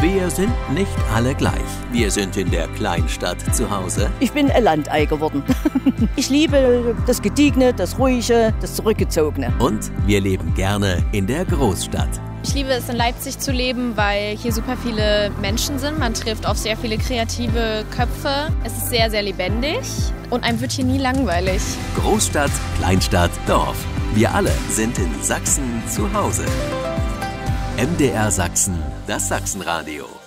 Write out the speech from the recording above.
Wir sind nicht alle gleich. Wir sind in der Kleinstadt zu Hause. Ich bin ein Landei geworden. Ich liebe das Gediegene, das Ruhige, das Zurückgezogene. Und wir leben gerne in der Großstadt. Ich liebe es, in Leipzig zu leben, weil hier super viele Menschen sind. Man trifft auf sehr viele kreative Köpfe. Es ist sehr, sehr lebendig und einem wird hier nie langweilig. Großstadt, Kleinstadt, Dorf. Wir alle sind in Sachsen zu Hause. MDR Sachsen, das Sachsenradio.